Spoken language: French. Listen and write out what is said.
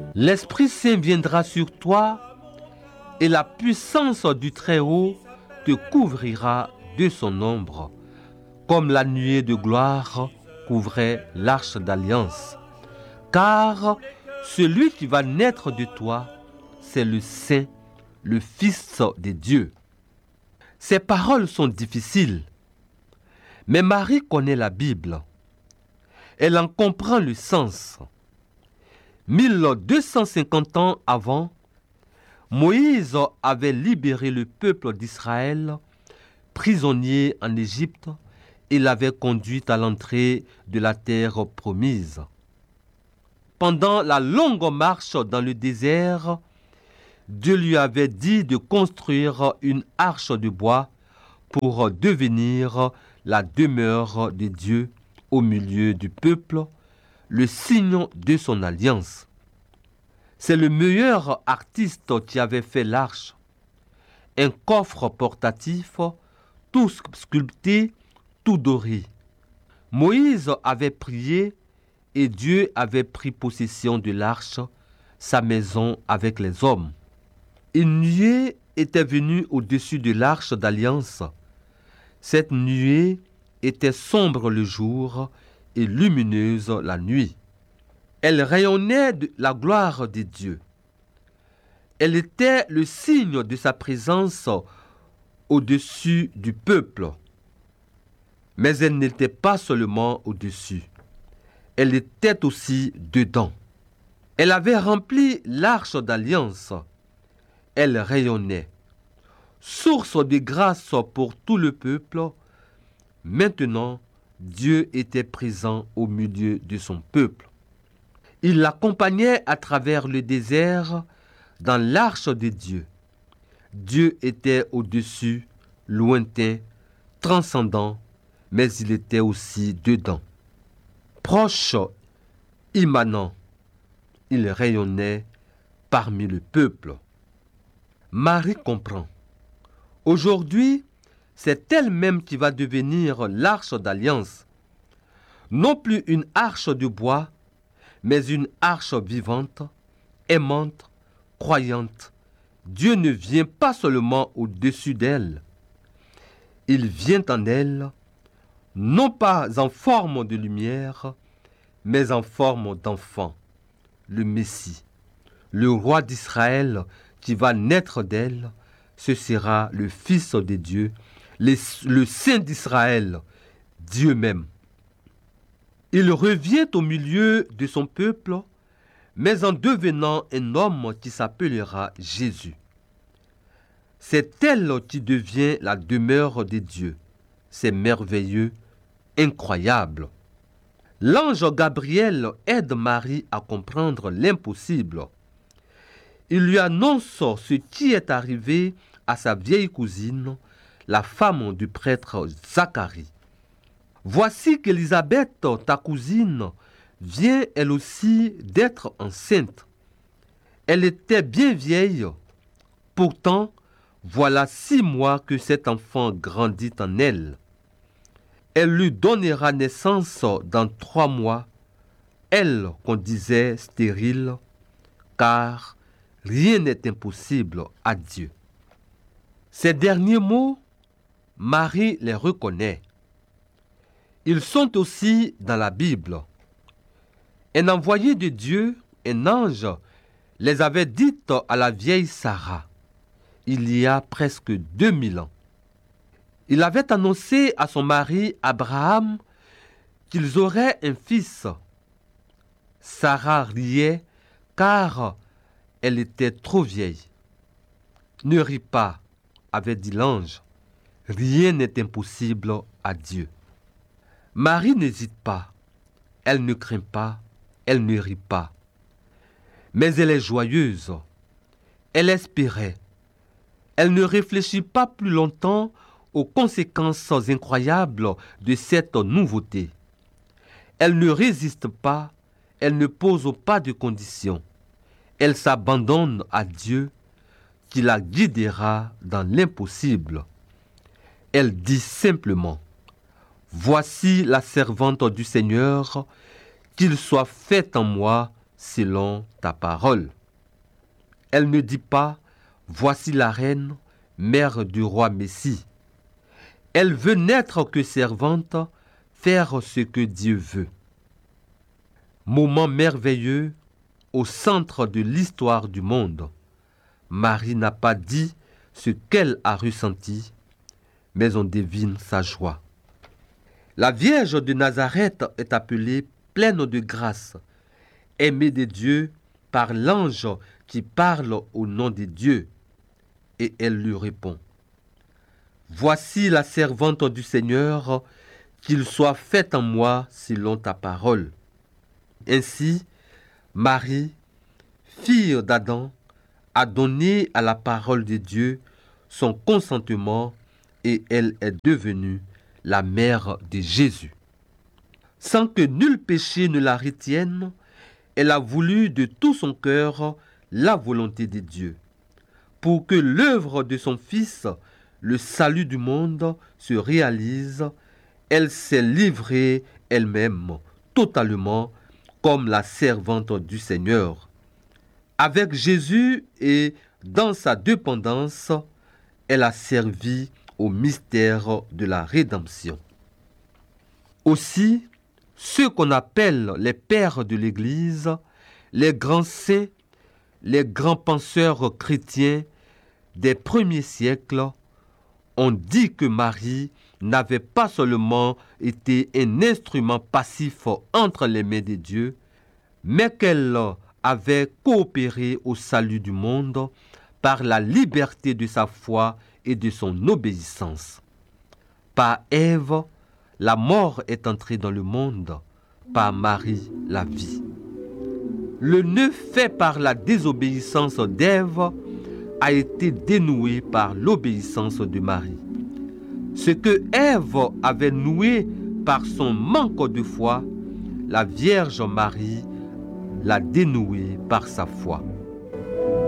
L'Esprit Saint viendra sur toi et la puissance du Très-Haut te couvrira de son ombre, comme la nuée de gloire couvrait l'arche d'alliance. Car celui qui va naître de toi, c'est le Saint, le Fils de Dieu. Ces paroles sont difficiles, mais Marie connaît la Bible. Elle en comprend le sens. 1250 ans avant, Moïse avait libéré le peuple d'Israël, prisonnier en Égypte, et l'avait conduit à l'entrée de la terre promise. Pendant la longue marche dans le désert, Dieu lui avait dit de construire une arche de bois pour devenir la demeure de Dieu au milieu du peuple, le signe de son alliance. C'est le meilleur artiste qui avait fait l'arche. Un coffre portatif, tout sculpté, tout doré. Moïse avait prié et Dieu avait pris possession de l'arche, sa maison avec les hommes. Une nuée était venue au-dessus de l'arche d'alliance. Cette nuée était sombre le jour et lumineuse la nuit. Elle rayonnait de la gloire de Dieu. Elle était le signe de sa présence au-dessus du peuple. Mais elle n'était pas seulement au-dessus. Elle était aussi dedans. Elle avait rempli l'arche d'alliance. Elle rayonnait. Source de grâce pour tout le peuple, maintenant, Dieu était présent au milieu de son peuple. Il l'accompagnait à travers le désert dans l'arche de Dieu. Dieu était au-dessus, lointain, transcendant, mais il était aussi dedans. Proche, immanent, il rayonnait parmi le peuple. Marie comprend. Aujourd'hui, c'est elle-même qui va devenir l'arche d'alliance. Non plus une arche de bois, mais une arche vivante, aimante, croyante. Dieu ne vient pas seulement au-dessus d'elle. Il vient en elle, non pas en forme de lumière, mais en forme d'enfant, le Messie. Le roi d'Israël qui va naître d'elle, ce sera le Fils de Dieu, le Saint d'Israël, Dieu même. Il revient au milieu de son peuple, mais en devenant un homme qui s'appellera Jésus. C'est elle qui devient la demeure de Dieu. C'est merveilleux, incroyable. L'ange Gabriel aide Marie à comprendre l'impossible. Il lui annonce ce qui est arrivé à sa vieille cousine, la femme du prêtre Zacharie. Voici qu'Élisabeth, ta cousine, vient elle aussi d'être enceinte. Elle était bien vieille. Pourtant, voilà 6 mois que cet enfant grandit en elle. Elle lui donnera naissance dans 3 mois, elle qu'on disait stérile, car rien n'est impossible à Dieu. Ces derniers mots, Marie les reconnaît. Ils sont aussi dans la Bible. Un envoyé de Dieu, un ange, les avait dites à la vieille Sarah, il y a presque 2000 ans. Il avait annoncé à son mari Abraham qu'ils auraient un fils. Sarah riait car elle était trop vieille. Ne ris pas, avait dit l'ange. Rien n'est impossible à Dieu. Marie n'hésite pas. Elle ne craint pas. Elle ne rit pas. Mais elle est joyeuse. Elle espérait. Elle ne réfléchit pas plus longtemps aux conséquences incroyables de cette nouveauté. Elle ne résiste pas. Elle ne pose pas de conditions. Elle s'abandonne à Dieu qui la guidera dans l'impossible. Elle dit simplement, « Voici la servante du Seigneur, qu'il soit fait en moi selon ta parole. Elle ne dit pas, voici la reine, mère du roi Messie. Elle veut n'être que servante, faire ce que Dieu veut. Moment merveilleux au centre de l'histoire du monde. Marie n'a pas dit ce qu'elle a ressenti, mais on devine sa joie. La Vierge de Nazareth est appelée pleine de grâce, aimée de Dieu par l'ange qui parle au nom de Dieu. Et elle lui répond, « Voici la servante du Seigneur, qu'il soit fait en moi selon ta parole. » Ainsi, Marie, fille d'Adam, a donné à la parole de Dieu son consentement et elle est devenue la mère de Jésus. Sans que nul péché ne la retienne, elle a voulu de tout son cœur la volonté de Dieu, pour que l'œuvre de son Fils, le salut du monde, se réalise. Elle s'est livrée elle-même totalement comme la servante du Seigneur. Avec Jésus et dans sa dépendance, elle a servi au mystère de la rédemption. Aussi, ceux qu'on appelle les pères de l'Église, les grands saints, les grands penseurs chrétiens des premiers siècles, ont dit que Marie n'avait pas seulement été un instrument passif entre les mains de Dieu, mais qu'elle avait coopéré au salut du monde par la liberté de sa foi et de son obéissance. Par Ève, la mort est entrée dans le monde, par Marie, la vie. Le nœud fait par la désobéissance d'Ève a été dénoué par l'obéissance de Marie. Ce que Ève avait noué par son manque de foi, la Vierge Marie l'a dénoué par sa foi.